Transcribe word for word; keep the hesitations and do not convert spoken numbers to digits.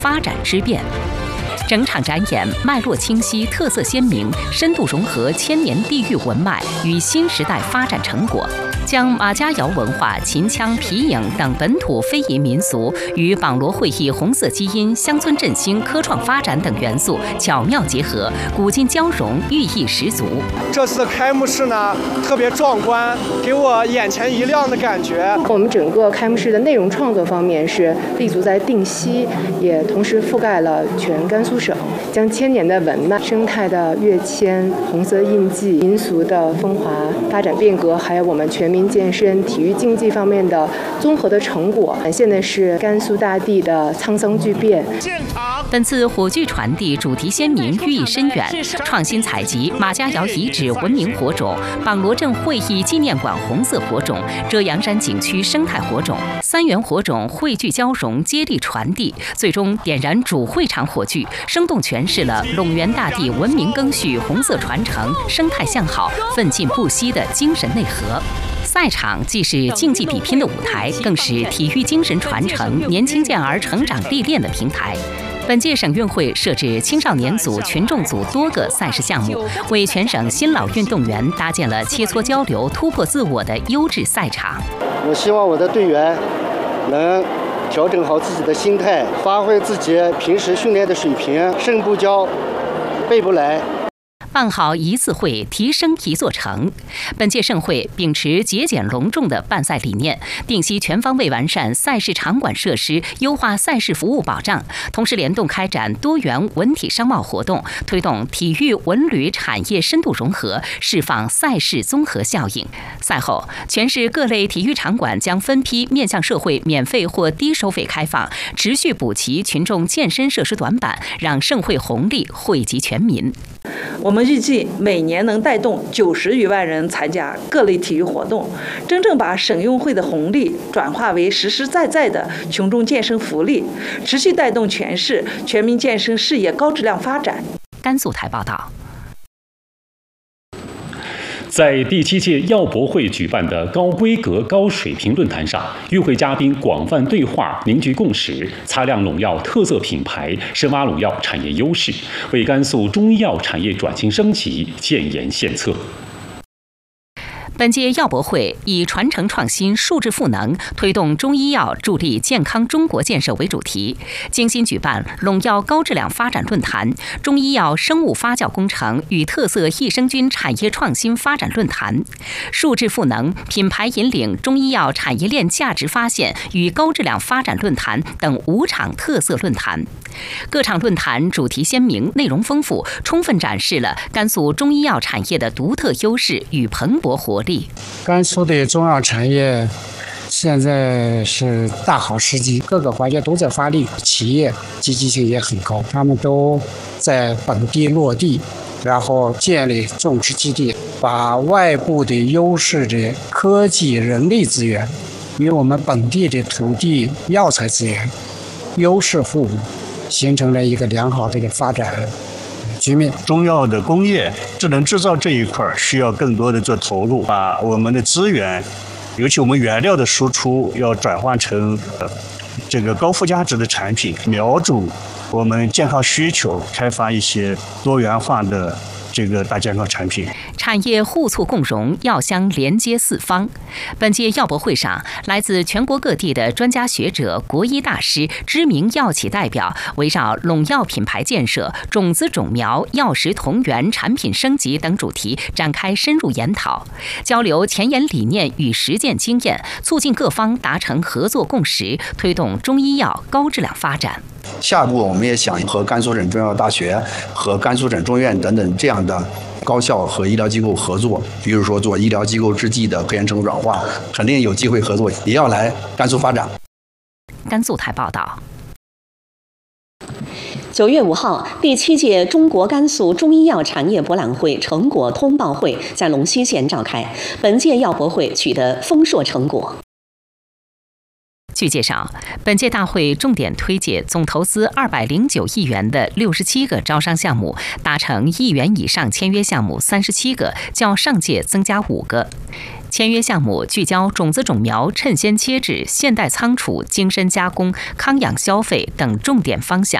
发展之变。整场展演脉络清晰、特色鲜明，深度融合千年地域文脉与新时代发展成果，将马家窑文化、秦腔、皮影等本土非遗民俗与榜罗会议红色基因、乡村振兴、科创发展等元素巧妙结合，古今交融，寓意十足。 这次的开幕式呢，特别壮观，给我眼前一亮的感觉。 我们整个开幕式的内容创作方面是立足在定西，也同时覆盖了全甘肃省，将千年的文脉、生态的跃迁、红色印记、民俗的风华、发展变革，还有我们全民健身、体育竞技方面的综合的成果，展现的是甘肃大地的沧桑巨变。 本次火炬传递主题鲜明，寓意深远，创新采集马家窑遗址文明火种、榜罗镇会议纪念馆红色火种、遮阳山景区生态火种，三元火种汇聚交融，接力传递，最终点燃主会场火炬，生动诠释了陇源大地文明更续、红色传承、生态向好、奋进不息的精神内核。赛场既是竞技比拼的舞台，更是体育精神传承、年轻健儿成长历练的平台。本届省运会设置青少年组、群众组多个赛事项目，为全省新老运动员搭建了切磋交流、突破自我的优质赛场。 我希望我的队员能调整好自己的心态，发挥自己平时训练的水平，胜不骄，败不馁。 办好一次会，提升一座城。本届盛会秉持节俭隆重的办赛理念，定期全方位完善赛事场馆设施，优化赛事服务保障，同时联动开展多元文体商贸活动，推动体育文旅产业深度融合，释放赛事综合效应。赛后，全市各类体育场馆将分批面向社会免费或低收费开放，持续补齐群众健身设施短板，让盛会红利惠及全民。 我们预计每年能带动九十余万人参加各类体育活动，真正把省运会的红利转化为实实在在的群众健身福利，持续带动全市全民健身事业高质量发展。 甘肃台报道。 在第七届药博会举办的高规格、高水平论坛上，与会嘉宾广泛对话，凝聚共识，擦亮陇药特色品牌，深挖陇药产业优势，为甘肃中医药产业转型升级建言献策。 本届药博会以传承创新、数字赋能，推动中医药助力健康中国建设为主题，精心举办陇药高质量发展论坛、中医药生物发酵工程与特色益生菌产业创新发展论坛、数字赋能、品牌引领中医药产业链价值发现与高质量发展论坛等五场特色论坛。各场论坛主题鲜明，内容丰富，充分展示了甘肃中医药产业的独特优势与蓬勃活力。 甘肃的中药产业现在是大好时机，各个环节都在发力，企业积极性也很高，他们都在本地落地，然后建立种植基地，把外部的优势的科技人力资源与我们本地的土地药材资源优势互补，形成了一个良好的一个发展局面。 中药的工业、智能制造这一块需要更多的做投入，把我们的资源，尤其我们原料的输出要转换成呃这个高附加值的产品，瞄准我们健康需求，开发一些多元化的这个大健康产品。 产业互促共融，药香连接四方。本届药博会上，来自全国各地的专家学者、国医大师、知名药企代表，围绕陇药品牌建设、种子种苗、药食同源、产品升级等主题展开深入研讨，交流前沿理念与实践经验，促进各方达成合作共识，推动中医药高质量发展。 下一步我们也想和甘肃省中药大学和甘肃省中医院等等这样的高校和医疗机构合作，比如说做医疗机构制剂的科研成果转化，肯定有机会合作，也要来甘肃发展。 甘肃台报道。 九月五号，第七届中国甘肃中医药产业博览会成果通报会在龙溪县召开，本届药博会取得丰硕成果。 据介绍，本届大会重点推介总投资二百零九亿元的六十七个招商项目，达成亿元以上签约项目三十七个，较上届增加五个。 签约项目聚焦种子种苗、趁先切制、现代仓储、精深加工、康养消费等重点方向，